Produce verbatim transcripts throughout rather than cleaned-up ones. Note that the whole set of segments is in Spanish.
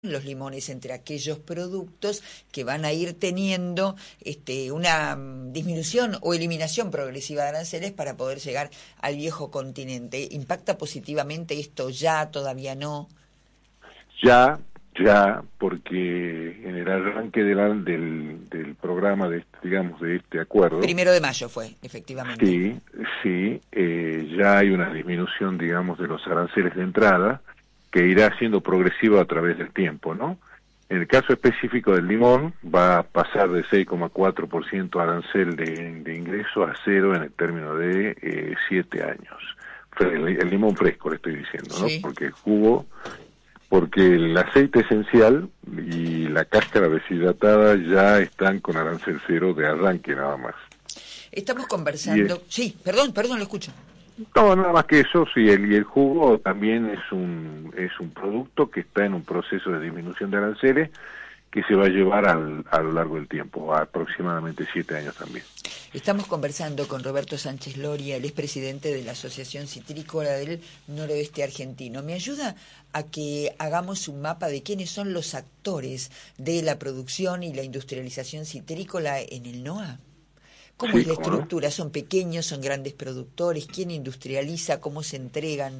los limones entre aquellos productos que van a ir teniendo este, una um, disminución o eliminación progresiva de aranceles para poder llegar al viejo continente. ¿Impacta positivamente esto ya, todavía no? Ya, ya, porque en el arranque del, del, del programa, de este, digamos, de este acuerdo... Primero de mayo fue, efectivamente. Sí, sí, eh, ya hay una disminución, digamos, de los aranceles de entrada, que irá siendo progresivo a través del tiempo, ¿no? En el caso específico del limón, va a pasar de seis coma cuatro por ciento arancel de, de ingreso a cero en el término de eh, siete años. El, el limón fresco, le estoy diciendo, ¿no? Sí. Porque el jugo, porque el aceite esencial y la cáscara deshidratada ya están con arancel cero de arranque nada más. Estamos conversando... Es... Sí, perdón, perdón, lo escucho. No, nada más que eso, sí, el, y el jugo también es un es un producto que está en un proceso de disminución de aranceles que se va a llevar al, a lo largo del tiempo, a aproximadamente siete años también. Estamos conversando con Roberto Sánchez Loria, el expresidente de la Asociación Citrícola del Noroeste Argentino. ¿Me ayuda a que hagamos un mapa de quiénes son los actores de la producción y la industrialización citrícola en el NOA? ¿Cómo Sí, es la ¿cómo estructura? no? ¿Son pequeños, son grandes productores? ¿Quién industrializa? ¿Cómo se entregan?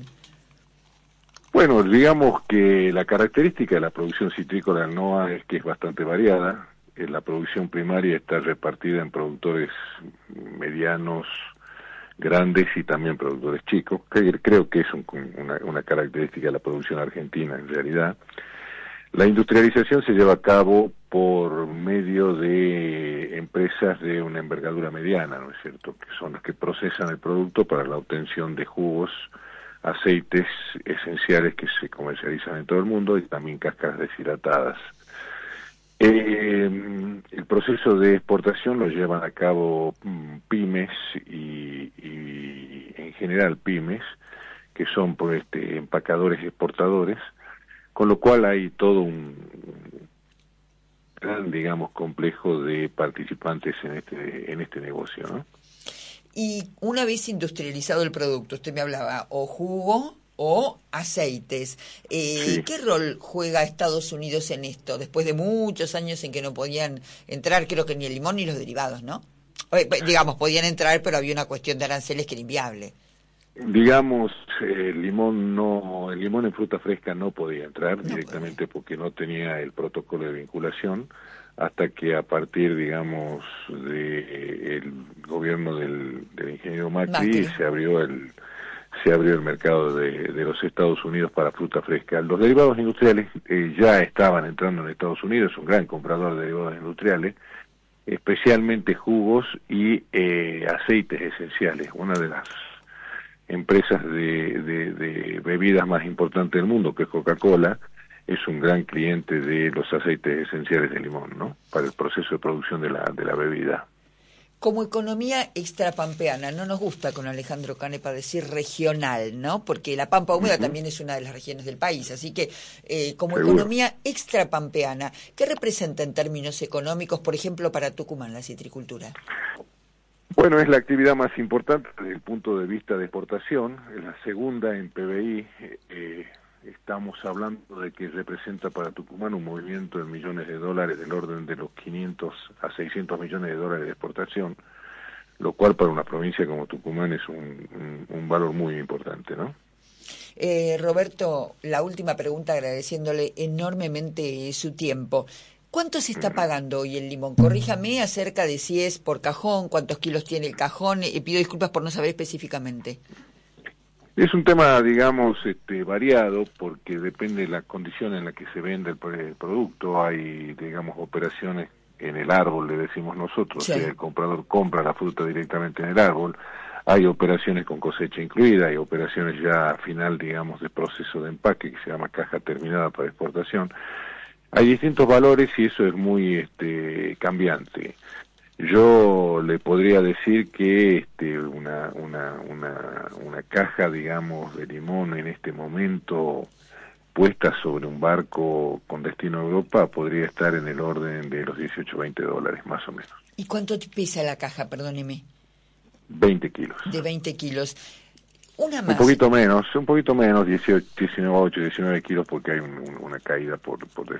Bueno, digamos que la característica de la producción citrícola del NOA es que es bastante variada. La producción primaria está repartida en productores medianos, grandes y también productores chicos. Creo que es un, una, una característica de la producción argentina en realidad. La industrialización se lleva a cabo por medio de empresas de una envergadura mediana, ¿no es cierto?, que son las que procesan el producto para la obtención de jugos, aceites esenciales que se comercializan en todo el mundo y también cáscaras deshidratadas. Eh, el proceso de exportación lo llevan a cabo mm, pymes y, y en general pymes, que son por este, empacadores y exportadores, con lo cual hay todo un gran, digamos, complejo de participantes en este en este negocio, ¿no? Y una vez industrializado el producto, usted me hablaba o jugo o aceites. Eh, Sí. ¿Qué rol juega Estados Unidos en esto? Después de muchos años en que no podían entrar, creo que ni el limón ni los derivados, ¿no? Eh, digamos, podían entrar, pero había una cuestión de aranceles que era inviable. Digamos, el limón no, el limón en fruta fresca no podía entrar No directamente podía. porque no tenía el protocolo de vinculación, hasta que a partir, digamos, de el gobierno del, del ingeniero Macri, Macri. se abrió el se abrió el mercado de, de los Estados Unidos para fruta fresca. Los derivados industriales eh, ya estaban entrando en Estados Unidos, es un gran comprador de derivados industriales, especialmente jugos y eh, aceites esenciales. Una de las empresas de, de, de bebidas más importantes del mundo, que es Coca-Cola, es un gran cliente de los aceites esenciales de limón, ¿no?, para el proceso de producción de la, de la bebida. Como economía extrapampeana, no nos gusta con Alejandro Canepa decir regional, ¿no? Porque la Pampa Húmeda uh-huh. también es una de las regiones del país, así que eh, como Seguro. Economía extrapampeana, ¿qué representa en términos económicos, por ejemplo, para Tucumán la citricultura? Bueno, es la actividad más importante desde el punto de vista de exportación, es la segunda en P B I, eh, estamos hablando de que representa para Tucumán un movimiento de millones de dólares del orden de los quinientos a seiscientos millones de dólares de exportación, lo cual para una provincia como Tucumán es un, un, un valor muy importante, ¿no? Eh, Roberto, la última pregunta, agradeciéndole enormemente su tiempo. ¿Cuánto se está pagando hoy el limón? Corríjame acerca de si es por cajón, cuántos kilos tiene el cajón, y pido disculpas por no saber específicamente. Es un tema, digamos, este, variado, porque depende de la condición en la que se vende el, el producto. Hay, digamos, operaciones en el árbol, le decimos nosotros, Sí. O sea, el comprador compra la fruta directamente en el árbol. Hay operaciones con cosecha incluida, hay operaciones ya a final, digamos, de proceso de empaque, que se llama caja terminada para exportación. Hay distintos valores y eso es muy este, cambiante. Yo le podría decir que este, una, una, una, una caja, digamos, de limón en este momento puesta sobre un barco con destino a Europa podría estar en el orden de los dieciocho, veinte dólares, más o menos. ¿Y cuánto pesa la caja, perdóneme? veinte kilos. De veinte kilos. Una más. Un poquito menos, un poquito menos, dieciocho, diecinueve, diecinueve kilos porque hay un, un, una caída por, por